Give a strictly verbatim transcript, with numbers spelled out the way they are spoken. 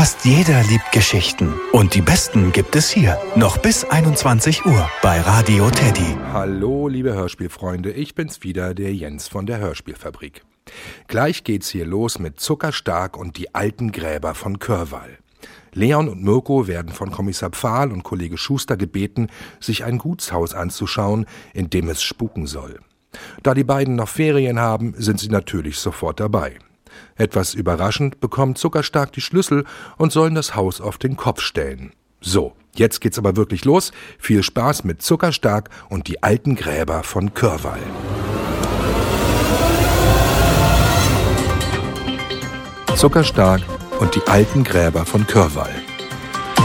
Fast jeder liebt Geschichten. Und die besten gibt es hier. Noch bis einundzwanzig Uhr bei Radio Teddy. Hallo, liebe Hörspielfreunde, ich bin's wieder, der Jens von der Hörspielfabrik. Gleich geht's hier los mit Zuckerstark und die alten Gräber von Körwall. Leon und Mirko werden von Kommissar Pfahl und Kollege Schuster gebeten, sich ein Gutshaus anzuschauen, in dem es spuken soll. Da die beiden noch Ferien haben, sind sie natürlich sofort dabei. Etwas überraschend bekommt Zuckerstark die Schlüssel und sollen das Haus auf den Kopf stellen. So, jetzt geht's aber wirklich los. Viel Spaß mit Zuckerstark und die alten Gräber von Körwall. Zuckerstark und die alten Gräber von Körwall.